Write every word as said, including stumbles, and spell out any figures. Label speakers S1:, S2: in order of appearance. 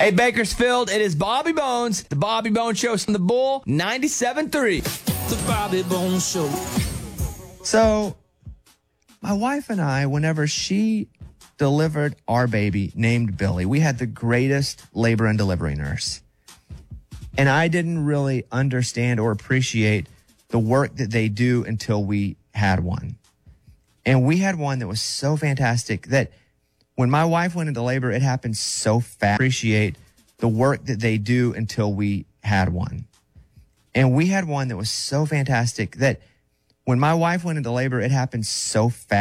S1: Hey, Bakersfield, it is Bobby Bones, the Bobby Bones Show from the Bull, ninety-seven point three.
S2: The Bobby Bones Show.
S3: So, my wife and I, whenever she delivered our baby named Billy, we had the greatest labor and delivery nurse. And I didn't really understand or appreciate the work that they do until we had one. And we had one that was so fantastic that when my wife went into labor, it happened so fast. Appreciate the work that they do until we had one. And we had one that was so fantastic that when my wife went into labor, it happened so fast.